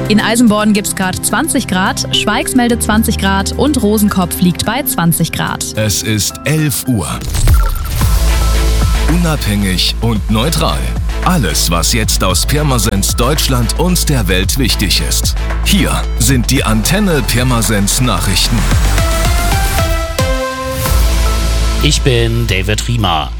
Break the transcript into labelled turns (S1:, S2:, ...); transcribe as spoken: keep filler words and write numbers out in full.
S1: In Eisenborn gibt es gerade zwanzig Grad, Schweigs meldet zwanzig Grad und Rosenkopf liegt bei zwanzig Grad.
S2: Es ist elf Uhr. Unabhängig und neutral. Alles, was jetzt aus Pirmasens Deutschland und der Welt wichtig ist. Hier sind die Antenne Pirmasens Nachrichten.
S3: Ich bin David Riemer.